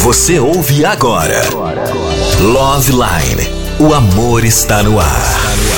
Você ouve agora Love Line, o amor está no ar.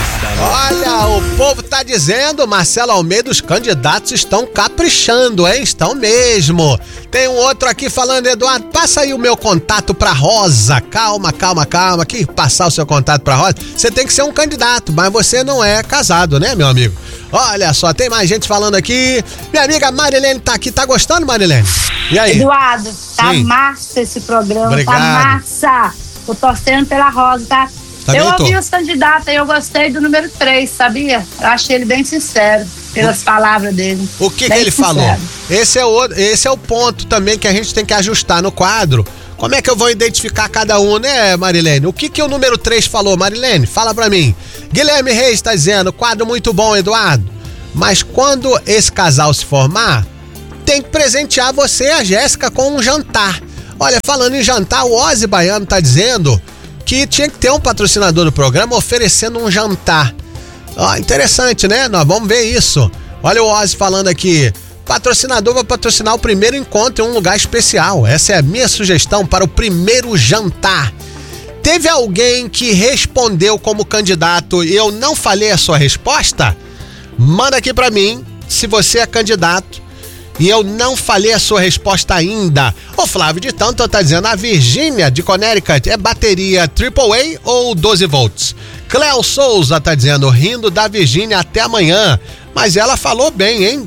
Olha, o povo tá dizendo, Marcelo Almeida, os candidatos estão caprichando, hein? Estão mesmo. Tem um outro aqui falando, Eduardo, passa aí o meu contato pra Rosa. Calma, que passar o seu contato pra Rosa, você tem que ser um candidato, mas você não é casado, né, meu amigo? Olha só, tem mais gente falando aqui. Minha amiga Marilene tá aqui, tá gostando, Marilene? E aí? Eduardo, tá Sim. Massa esse programa, Obrigado. Tá massa. Tô torcendo pela Rosa, tá? Também eu ouvi tô. os candidatos e eu gostei do número 3, sabia? Eu achei ele bem sincero, pelas palavras dele. O que Bem ele sincero. falou? Esse é o ponto também que a gente tem que ajustar no quadro. Como é que eu vou identificar cada um, né, Marilene? O que o número 3 falou, Marilene? Fala pra mim. Guilherme Reis tá dizendo, quadro muito bom, Eduardo. Mas quando esse casal se formar, tem que presentear você e a Jéssica com um jantar. Olha, falando em jantar, o Ozzy Baiano tá dizendo que tinha que ter um patrocinador do programa oferecendo um jantar. Ó, interessante, né? Nós vamos ver isso. Olha o Ozzy falando aqui. Patrocinador vai patrocinar o primeiro encontro em um lugar especial. Essa é a minha sugestão para o primeiro jantar. Teve alguém que respondeu como candidato e eu não falei a sua resposta? Manda aqui pra mim, se você é candidato e eu não falei a sua resposta ainda. O Flávio de Tanto tá dizendo, a Virgínia de Connecticut é bateria AAA ou 12 volts? Cléo Souza tá dizendo, rindo da Virgínia até amanhã. Mas ela falou bem, hein?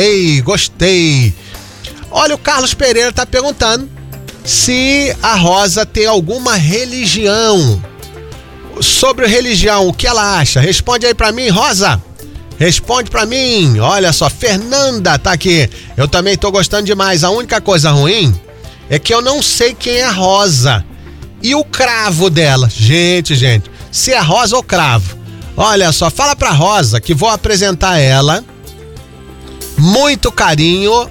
Gostei. Olha, o Carlos Pereira tá perguntando se a Rosa tem alguma religião. Sobre religião, o que ela acha? Responde aí pra mim, Rosa. Responde pra mim. Olha só, Fernanda tá aqui. Eu também tô gostando demais. A única coisa ruim é que eu não sei quem é a Rosa. E o cravo dela. Gente, se é Rosa ou cravo. Olha só, fala pra Rosa que vou apresentar ela. Muito carinho.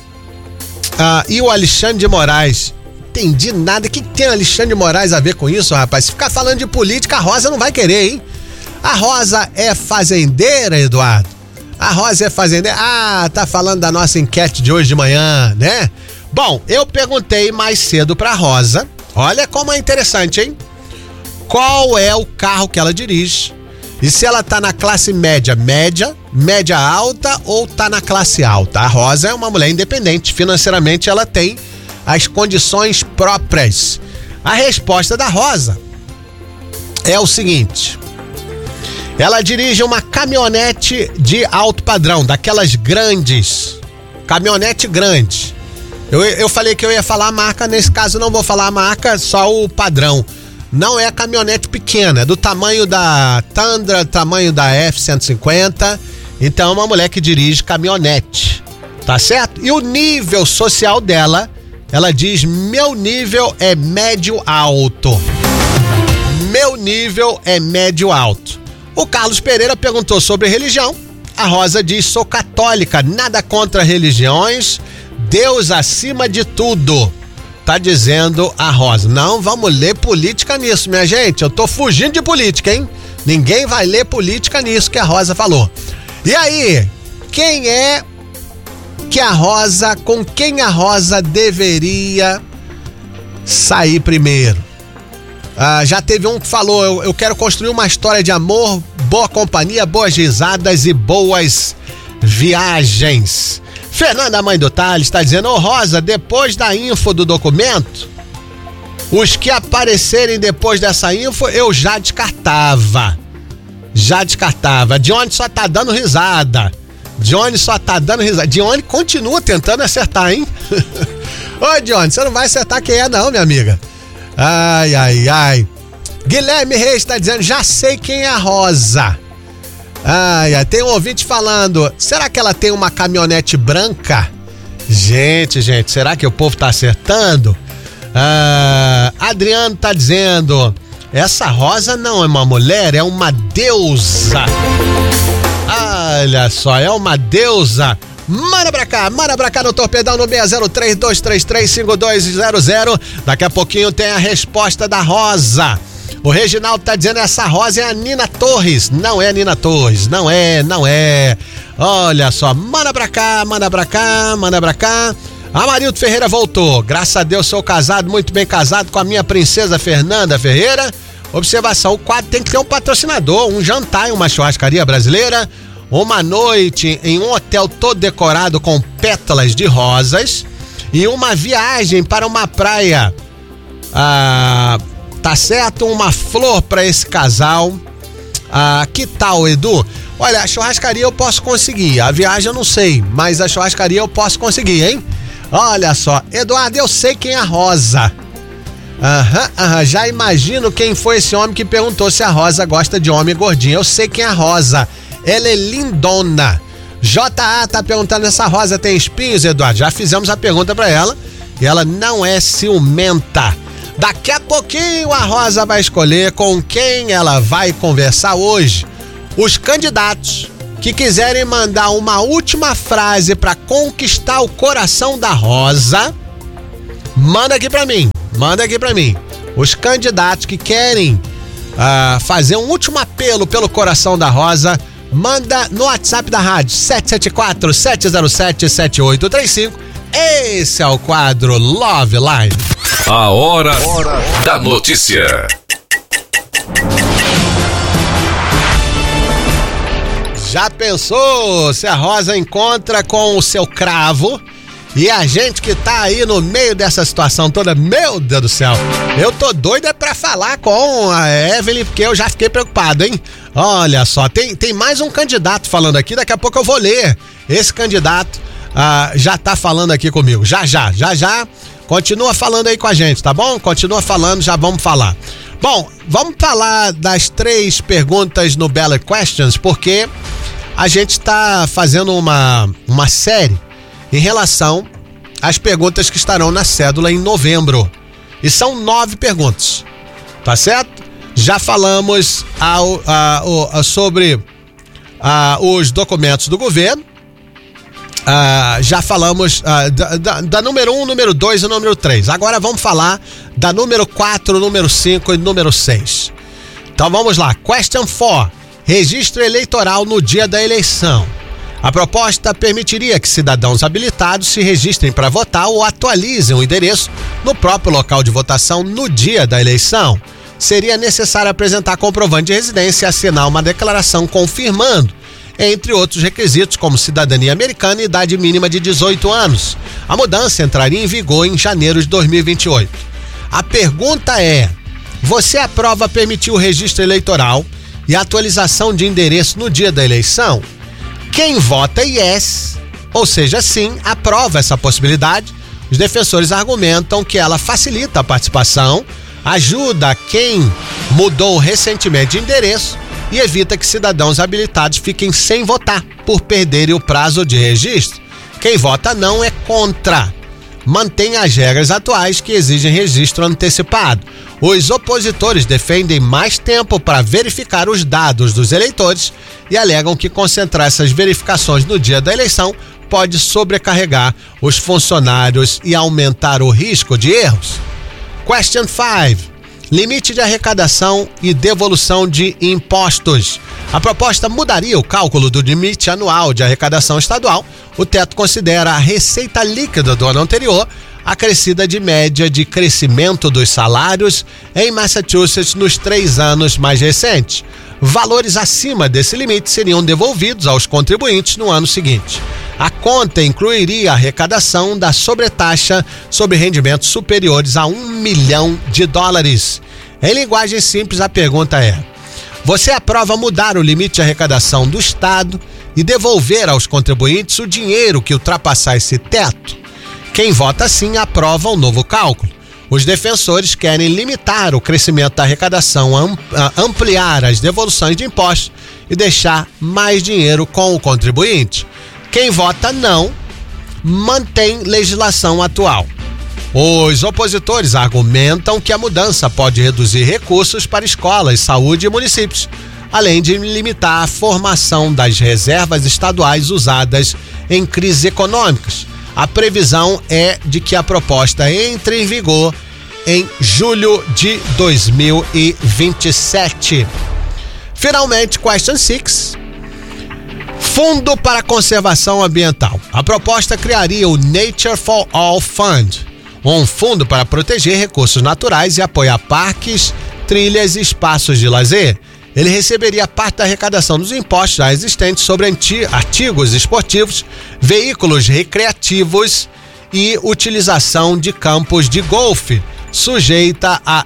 E o Alexandre de Moraes. Entendi nada. O que tem o Alexandre de Moraes a ver com isso, rapaz? Se ficar falando de política, a Rosa não vai querer, hein? A Rosa é fazendeira, Eduardo? A Rosa é fazendeira? Tá falando da nossa enquete de hoje de manhã, né? Bom, eu perguntei mais cedo pra Rosa. Olha como é interessante, hein? Qual é o carro que ela dirige? E se ela tá na classe média alta ou tá na classe alta? A Rosa é uma mulher independente. Financeiramente, ela tem as condições próprias. A resposta da Rosa é o seguinte... Ela dirige uma caminhonete de alto padrão, daquelas grandes. Caminhonete grande. Eu falei que eu ia falar a marca, nesse caso não vou falar a marca, só o padrão. Não é caminhonete pequena, é do tamanho da Tundra, tamanho da F-150. Então é uma mulher que dirige caminhonete, tá certo? E o nível social dela, ela diz, meu nível é médio alto. Meu nível é médio alto. O Carlos Pereira perguntou sobre religião. A Rosa diz, sou católica, nada contra religiões, Deus acima de tudo. Tá dizendo a Rosa. Não vamos ler política nisso, minha gente. Eu tô fugindo de política, hein? Ninguém vai ler política nisso que a Rosa falou. E aí, quem é que a Rosa, com quem a Rosa deveria sair primeiro? Já teve um que falou, eu quero construir uma história de amor, boa companhia, boas risadas e boas viagens. Fernanda, mãe do Thales, está dizendo, Rosa, depois da info do documento, os que aparecerem depois dessa info, eu já descartava. Dione só tá dando risada. Dione continua tentando acertar, hein? Ô, Dione, você não vai acertar quem é não, minha amiga. Ai. Guilherme Reis está dizendo, já sei quem é a Rosa. Tem um ouvinte falando, será que ela tem uma caminhonete branca? Gente, será que o povo tá acertando? Adriano tá dizendo, essa Rosa não é uma mulher, é uma deusa. Olha só, é uma deusa. Manda pra cá no Torpedão no 603-233-5200. Daqui a pouquinho tem a resposta da Rosa. O Reginaldo tá dizendo, essa Rosa é a Nina Torres. Não é a Nina Torres, não é. Olha só, manda pra cá. Amarildo Ferreira voltou. Graças a Deus sou casado, muito bem casado com a minha princesa Fernanda Ferreira. Observação, o quadro tem que ter um patrocinador, um jantar em uma churrascaria brasileira, uma noite em um hotel todo decorado com pétalas de rosas e uma viagem para uma praia. Tá certo? Uma flor para esse casal. Que tal, Edu? Olha, a churrascaria eu posso conseguir, a viagem eu não sei, mas a churrascaria eu posso conseguir, hein? Olha só, Eduardo, eu sei quem é a Rosa. Já imagino quem foi esse homem que perguntou se a Rosa gosta de homem gordinho. Eu sei quem é a Rosa, ela é lindona. JA tá perguntando, essa Rosa tem espinhos, Eduardo? Já fizemos a pergunta pra ela e ela não é ciumenta. Daqui a pouquinho a Rosa vai escolher com quem ela vai conversar hoje. Os candidatos que quiserem mandar uma última frase para conquistar o coração da Rosa, manda aqui para mim. Os candidatos que querem fazer um último apelo pelo coração da Rosa, manda no WhatsApp da rádio 774-707-7835. Esse é o quadro Love Line. A hora da notícia. Já pensou se a Rosa encontra com o seu cravo e a gente que tá aí no meio dessa situação toda? Meu Deus do céu, eu tô doida pra falar com a Evelyn, porque eu já fiquei preocupado, hein? Olha só, tem mais um candidato falando aqui, daqui a pouco eu vou ler. Esse candidato já tá falando aqui comigo, já. Continua falando aí com a gente, tá bom? Continua falando, já vamos falar. Bom, vamos falar das 3 perguntas no Ballot Questions, porque a gente está fazendo uma série em relação às perguntas que estarão na cédula em novembro. E são 9 perguntas, tá certo? Já falamos sobre os documentos do governo. Já falamos da número 1, número 2 e número 3. Agora vamos falar da número 4, número 5 e número 6. Então vamos lá. Question 4. Registro eleitoral no dia da eleição. A proposta permitiria que cidadãos habilitados se registrem para votar ou atualizem o endereço no próprio local de votação no dia da eleição. Seria necessário apresentar comprovante de residência e assinar uma declaração confirmando, entre outros requisitos, como cidadania americana e idade mínima de 18 anos. A mudança entraria em vigor em janeiro de 2028. A pergunta é: você aprova permitir o registro eleitoral e a atualização de endereço no dia da eleição? Quem vota yes, ou seja, sim, aprova essa possibilidade. Os defensores argumentam que ela facilita a participação, ajuda quem mudou recentemente de endereço e evita que cidadãos habilitados fiquem sem votar por perderem o prazo de registro. Quem vota não é contra. Mantém as regras atuais que exigem registro antecipado. Os opositores defendem mais tempo para verificar os dados dos eleitores e alegam que concentrar essas verificações no dia da eleição pode sobrecarregar os funcionários e aumentar o risco de erros. Question 5. Limite de arrecadação e devolução de impostos. A proposta mudaria o cálculo do limite anual de arrecadação estadual. O teto considera a receita líquida do ano anterior, acrescida de média de crescimento dos salários em Massachusetts nos 3 anos mais recentes. Valores acima desse limite seriam devolvidos aos contribuintes no ano seguinte. A conta incluiria a arrecadação da sobretaxa sobre rendimentos superiores a $1 milhão. Em linguagem simples, a pergunta é: você aprova mudar o limite de arrecadação do Estado e devolver aos contribuintes o dinheiro que ultrapassar esse teto? Quem vota sim aprova o novo cálculo. Os defensores querem limitar o crescimento da arrecadação, ampliar as devoluções de impostos e deixar mais dinheiro com o contribuinte. Quem vota não, mantém legislação atual. Os opositores argumentam que a mudança pode reduzir recursos para escolas, saúde e municípios, além de limitar a formação das reservas estaduais usadas em crises econômicas. A previsão é de que a proposta entre em vigor em julho de 2027. Finalmente, question 6. Fundo para Conservação Ambiental. A proposta criaria o Nature for All Fund, um fundo para proteger recursos naturais e apoiar parques, trilhas e espaços de lazer. Ele receberia parte da arrecadação dos impostos já existentes sobre artigos esportivos, veículos recreativos e utilização de campos de golfe, sujeita à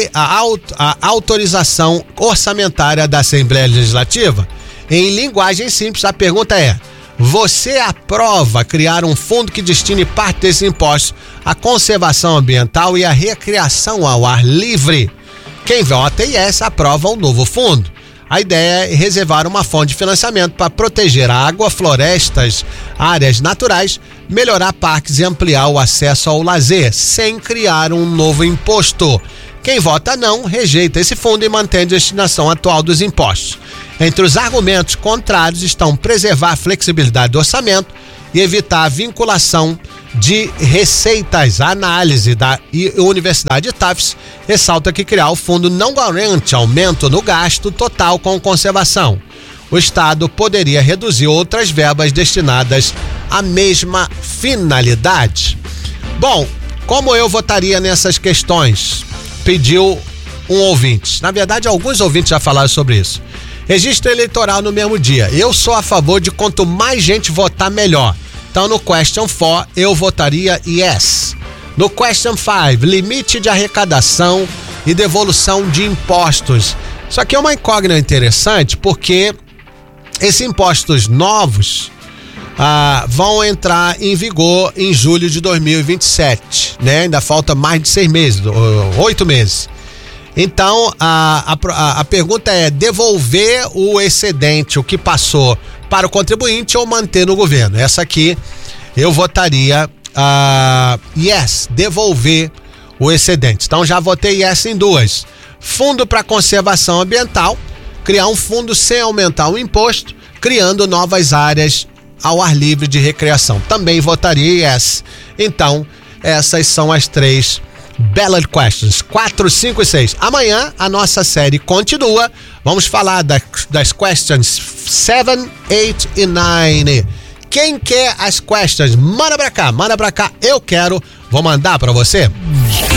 autorização orçamentária da Assembleia Legislativa. Em linguagem simples, a pergunta é: você aprova criar um fundo que destine parte desses impostos à conservação ambiental e à recreação ao ar livre? Quem vota yes aprova um novo fundo. A ideia é reservar uma fonte de financiamento para proteger a água, florestas, áreas naturais, melhorar parques e ampliar o acesso ao lazer, sem criar um novo imposto. Quem vota não, rejeita esse fundo e mantém a destinação atual dos impostos. Entre os argumentos contrários estão preservar a flexibilidade do orçamento e evitar a vinculação de receitas. A análise da Universidade de Tufts ressalta que criar o fundo não garante aumento no gasto total com conservação. O Estado poderia reduzir outras verbas destinadas à mesma finalidade. Bom, como eu votaria nessas questões? Pediu um ouvinte. Na verdade, alguns ouvintes já falaram sobre isso. Registro eleitoral no mesmo dia. Eu sou a favor de quanto mais gente votar, melhor. Então, no Question 4, eu votaria yes. No Question 5, limite de arrecadação e devolução de impostos. Isso aqui é uma incógnita interessante, porque esses impostos novos vão entrar em vigor em julho de 2027, né? Ainda falta mais de 6 meses, 8 meses. Então, a pergunta é: devolver o excedente, o que passou, para o contribuinte ou manter no governo? Essa aqui eu votaria yes, devolver o excedente. Então já votei yes em duas. Fundo para conservação ambiental, criar um fundo sem aumentar o imposto, criando novas áreas ao ar livre de recreação. Também votaria yes. Então, essas são as 3 Ballot Questions, 4, 5 e 6. Amanhã a nossa série continua. Vamos falar das Questions 7, 8 e 9. Quem quer as questions, manda pra cá, eu quero. Vou mandar pra você.